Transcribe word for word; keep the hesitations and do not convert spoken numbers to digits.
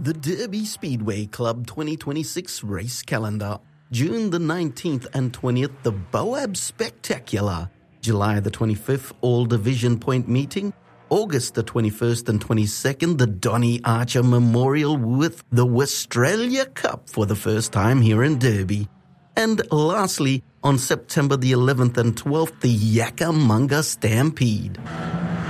The Derby Speedway Club twenty twenty-six race calendar. June the nineteenth and twentieth, the Boab Spectacular. July the twenty-fifth, All Division Point Meeting. August the twenty-first and twenty-second, the Donny Archer Memorial with the Westralia Cup for the first time here in Derby. And lastly, on September the eleventh and twelfth, the Yakka Munga Stampede.